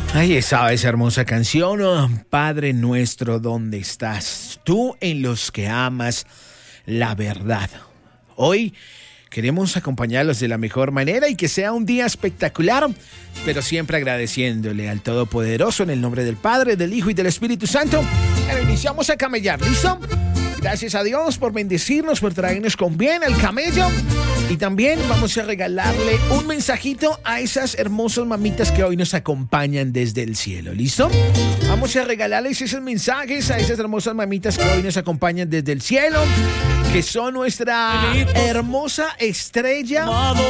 Ahí estaba esa hermosa canción, oh, Padre nuestro, ¿dónde estás? Tú en los que amas la verdad. Hoy queremos acompañarlos de la mejor manera y que sea un día espectacular, pero siempre agradeciéndole al Todopoderoso en el nombre del Padre, del Hijo y del Espíritu Santo. Pero iniciamos a camellar, ¿listo? Gracias a Dios por bendecirnos, por traernos con bien al camello. Y también vamos a regalarle un mensajito a esas hermosas mamitas que hoy nos acompañan desde el cielo. ¿Listo? Vamos a regalarles esos mensajes a esas hermosas mamitas que hoy nos acompañan desde el cielo, que son nuestra hermosa estrella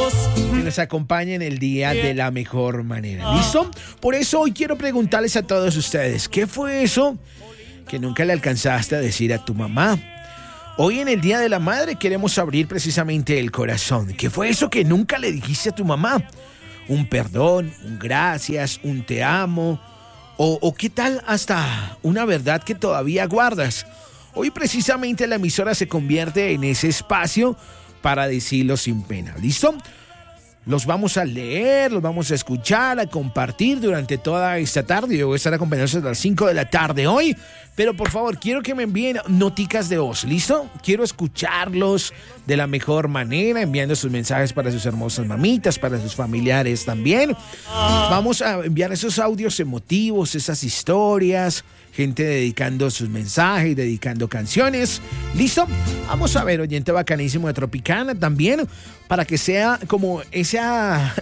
que nos acompaña en el día de la mejor manera. ¿Listo? Por eso hoy quiero preguntarles a todos ustedes, ¿qué fue eso que nunca le alcanzaste a decir a tu mamá? Hoy en el Día de la Madre queremos abrir precisamente el corazón. ¿Qué fue eso que nunca le dijiste a tu mamá? Un perdón, un gracias, un te amo, o qué tal hasta una verdad que todavía guardas. Hoy precisamente la emisora se convierte en ese espacio para decirlo sin pena. ¿Listo? Los vamos a leer, los vamos a escuchar, a compartir durante toda esta tarde. Yo voy a estar acompañándolos a las 5 de la tarde hoy. Pero por favor, quiero que me envíen noticas de voz, ¿listo? Quiero escucharlos de la mejor manera, enviando sus mensajes para sus hermosas mamitas, para sus familiares también. Vamos a enviar esos audios emotivos, esas historias, gente dedicando sus mensajes, dedicando canciones. ¿Listo? Vamos a ver, oyente bacanísimo de Tropicana también, para que sea como esa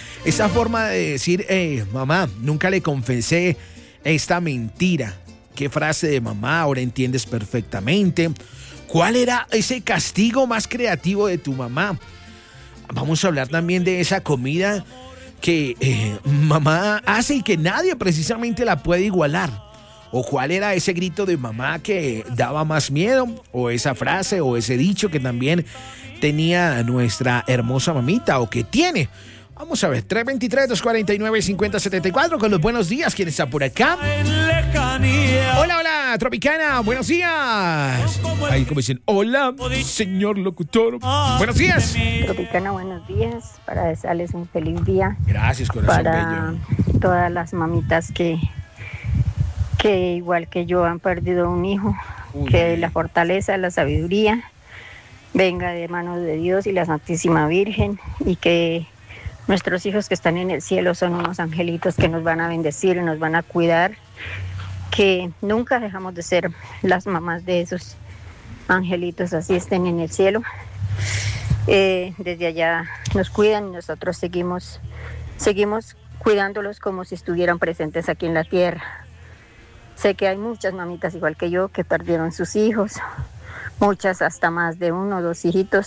forma de decir, mamá, nunca le confesé esta mentira. ¿Qué frase de mamá ahora entiendes perfectamente? ¿Cuál era ese castigo más creativo de tu mamá? Vamos a hablar también de esa comida que mamá hace y que nadie precisamente la puede igualar. ¿O cuál era ese grito de mamá que daba más miedo? ¿O esa frase o ese dicho que también tenía nuestra hermosa mamita o que tiene? Vamos a ver, 323-249-5074 con los buenos días. ¿Quién está por acá? Hola, hola, Tropicana, buenos días. Ahí como dicen, hola, señor locutor. Buenos días. Tropicana, buenos días. Para desearles un feliz día. Gracias, corazón para bello. Todas las mamitas que igual que yo han perdido un hijo. Que la fortaleza, la sabiduría venga de manos de Dios y la Santísima Virgen, y que nuestros hijos que están en el cielo son unos angelitos que nos van a bendecir y nos van a cuidar, que nunca dejamos de ser las mamás de esos angelitos, así estén en el cielo. Desde allá nos cuidan y nosotros seguimos cuidándolos como si estuvieran presentes aquí en la tierra. Sé que hay muchas mamitas igual que yo que perdieron sus hijos, muchas hasta más de 1 o 2 hijitos,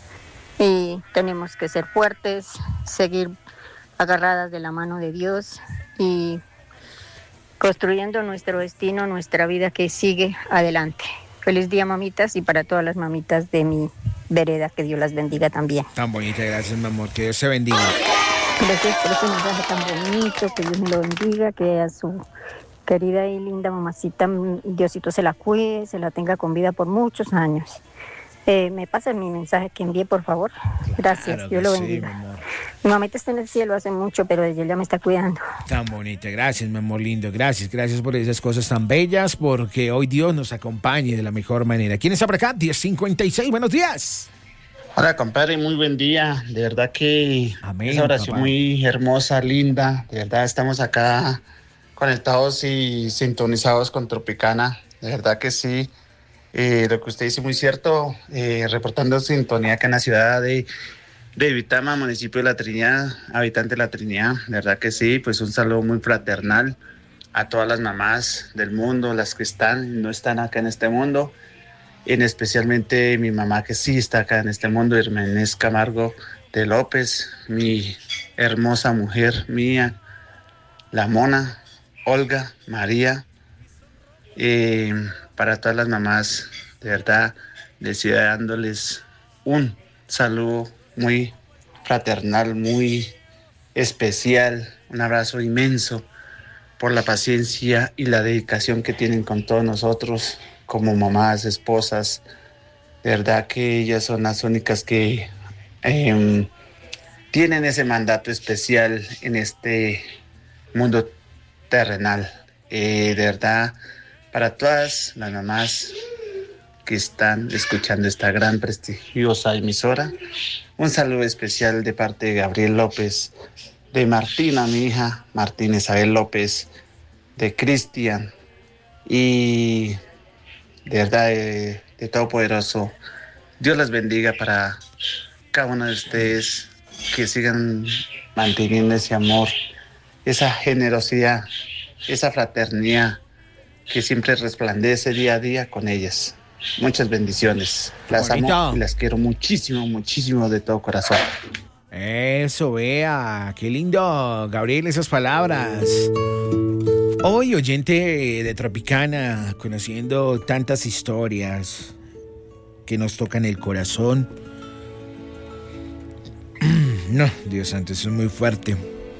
y tenemos que ser fuertes, seguir agarradas de la mano de Dios y construyendo nuestro destino, nuestra vida que sigue adelante. Feliz día, mamitas, y para todas las mamitas de mi vereda, que Dios las bendiga también. Tan bonita, gracias, mi amor, que Dios se bendiga. Gracias por ese mensaje tan bonito, que Dios me lo bendiga, que a su querida y linda mamacita Diosito se la cuide, se la tenga con vida por muchos años. ¿Me pasa mi mensaje que envié, por favor? Gracias, Claro, Dios lo sí, bendiga. mi amor. Mi mamita está en el cielo hace mucho, pero desde ella me está cuidando. Tan bonita, gracias, mi amor lindo, gracias por esas cosas tan bellas, porque hoy Dios nos acompañe de la mejor manera. ¿Quién está por acá? 1056, buenos días. Hola, compadre, muy buen día. De verdad que Amén, esa oración papá. muy hermosa, linda. De verdad estamos acá conectados y sintonizados con Tropicana. De verdad que sí. Lo que usted dice muy cierto, reportando sintonía acá en la ciudad de Vitama, municipio de La Trinidad, habitante de La Trinidad. De verdad que sí, pues un saludo muy fraternal a todas las mamás del mundo, las que están y no están acá en este mundo. En especialmente mi mamá que sí está acá en este mundo, Hermenés Camargo de López, mi hermosa mujer mía, la Mona, Olga, María, para todas las mamás, de verdad, deseándoles un saludo muy fraternal, muy especial, un abrazo inmenso por la paciencia y la dedicación que tienen con todos nosotros como mamás, esposas. De verdad que ellas son las únicas que tienen ese mandato especial en este mundo terrenal. De verdad, para todas las mamás que están escuchando esta gran prestigiosa emisora, un saludo especial de parte de Gabriel López, de Martina, mi hija, Martín Isabel López, de Cristian y de verdad de Todopoderoso. Dios les bendiga para cada uno de ustedes, que sigan manteniendo ese amor, esa generosidad, esa fraternidad que siempre resplandece día a día con ellas. Muchas bendiciones. Las amo y las quiero muchísimo, muchísimo de todo corazón. Eso, vea, qué lindo, Gabriel, esas palabras. Hoy, oyente de Tropicana, conociendo tantas historias que nos tocan el corazón. No, Dios santo, eso es muy fuerte.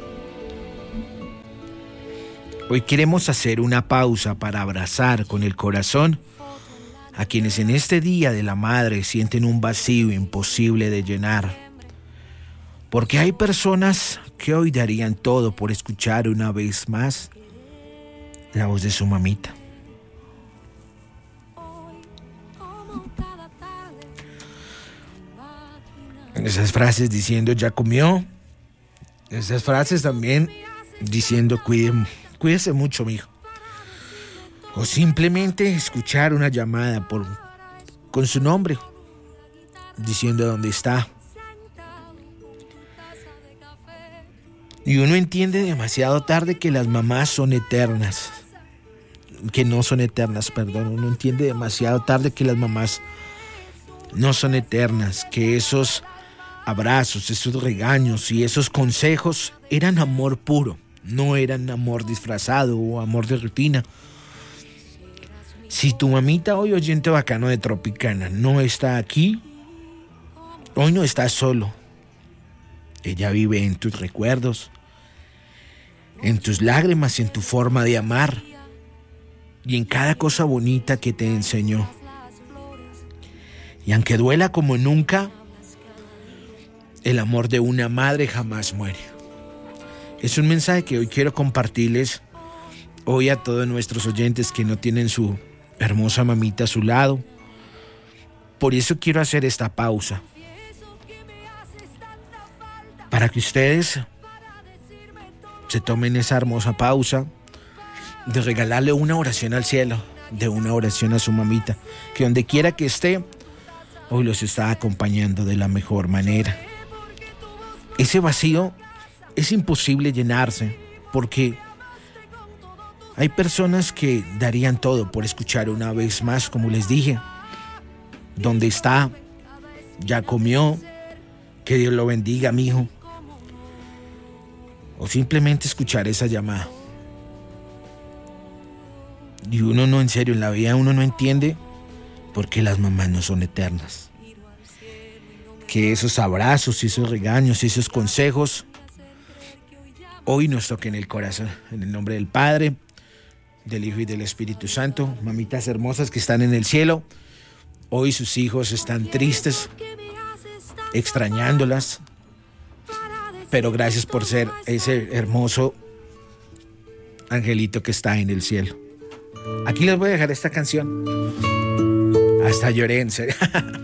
Hoy queremos hacer una pausa para abrazar con el corazón a quienes en este Día de la Madre sienten un vacío imposible de llenar. Porque hay personas que hoy darían todo por escuchar una vez más la voz de su mamita. Esas frases diciendo ya comió. Esas frases también diciendo cuídese mucho, mijo. O simplemente escuchar una llamada con su nombre, diciendo dónde está. Y uno entiende demasiado tarde que las mamás son eternas. Que no son eternas, perdón. Uno entiende demasiado tarde que las mamás no son eternas. Que esos abrazos, esos regaños y esos consejos eran amor puro. No eran amor disfrazado o amor de rutina. Si tu mamita hoy, oyente bacano de Tropicana, no está aquí, hoy no estás solo. Ella vive en tus recuerdos, en tus lágrimas, en tu forma de amar y en cada cosa bonita que te enseñó. Y aunque duela como nunca, el amor de una madre jamás muere. Es un mensaje que hoy quiero compartirles hoy a todos nuestros oyentes que no tienen su hermosa mamita a su lado. Por eso quiero hacer esta pausa, para que ustedes se tomen esa hermosa pausa de regalarle una oración al cielo, de una oración a su mamita, que donde quiera que esté, hoy los está acompañando de la mejor manera. Ese vacío es imposible llenarse, porque hay personas que darían todo por escuchar una vez más, como les dije, ¿dónde está? ¿Ya comió? Que Dios lo bendiga, mijo. O simplemente escuchar esa llamada. Y uno no, en serio, en la vida uno no entiende por qué las mamás no son eternas. Que esos abrazos, esos regaños, esos consejos hoy nos toquen el corazón. En el nombre del Padre, del Hijo y del Espíritu Santo. Mamitas hermosas que están en el cielo, hoy sus hijos están tristes, extrañándolas, pero gracias por ser ese hermoso angelito que está en el cielo. Aquí les voy a dejar esta canción. Hasta lloré, en serio.